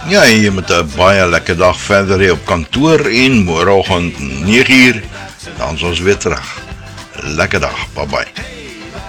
Ja, jy moet 'n baie lekker dag verder hê op kantoor en môreoggend 9uur, dan is ons weer terug. Lekker dag, bye bye.